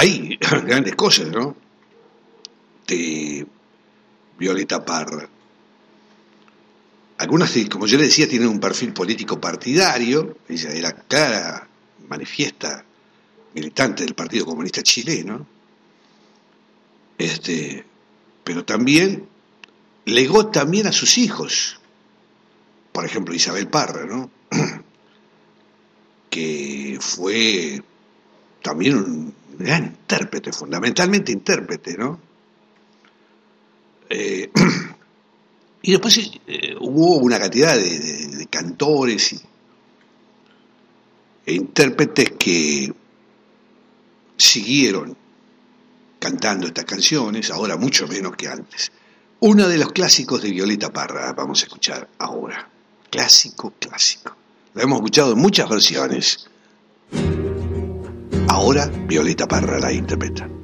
hay grandes cosas, ¿no? De Violeta Parra. Algunas, como yo le decía, tienen un perfil político partidario. Ella era clara, manifiesta, militante del Partido Comunista Chileno. Pero también legó también a sus hijos. Por ejemplo, Isabel Parra, ¿no? Que fue también un gran intérprete, fundamentalmente intérprete, ¿no? Y después hubo una cantidad de cantores e intérpretes que siguieron cantando estas canciones, ahora mucho menos que antes. Uno de los clásicos de Violeta Parra vamos a escuchar ahora. Clásico, clásico. Lo hemos escuchado en muchas versiones. Ahora Violeta Parra la interpreta.